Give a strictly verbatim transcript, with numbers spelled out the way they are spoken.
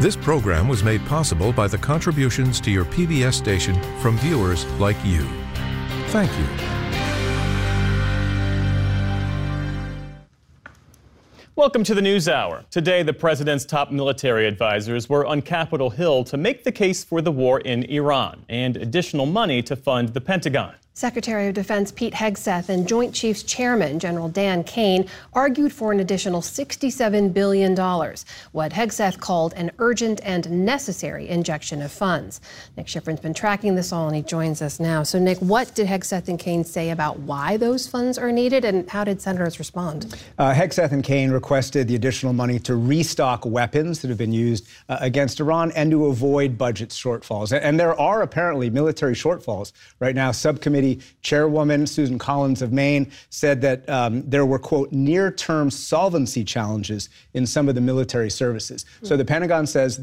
This program was made possible by the contributions to your P B S station from viewers like you. Thank you. Welcome to the News Hour. Today, the president's top military advisors were on Capitol Hill to make the case for the war in Iran and additional money to fund the Pentagon. Secretary of Defense Pete Hegseth and Joint Chiefs Chairman General Dan Kane argued for an additional sixty-seven billion dollars, what Hegseth called an urgent and necessary injection of funds. Nick Schifrin's been tracking this all, and he joins us now. So, Nick, what did Hegseth and Kane say about why those funds are needed, and how did senators respond? Uh, Hegseth and Kane requested the additional money to restock weapons that have been used uh, against Iran and to avoid budget shortfalls. And there are apparently military shortfalls right now. Subcommittee Chairwoman Susan Collins of Maine said that um, there were, quote, near-term solvency challenges in some of the military services. So the Pentagon says